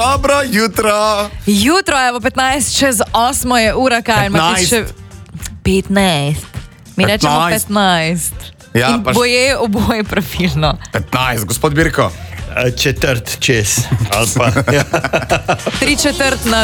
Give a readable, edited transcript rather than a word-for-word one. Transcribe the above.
Dobro jutro. Jutro, evo, 15 čez 8 je ura, kaj imate še? 15. Mi rečemo 15. Ja, in boje oboje profilno. 15, gospod Birko. Četrt čez. Ali pa, ja. 3/4 na